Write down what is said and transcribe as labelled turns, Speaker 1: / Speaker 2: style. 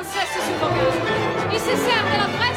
Speaker 1: cesse ce suffocage. Il se sert de la vraie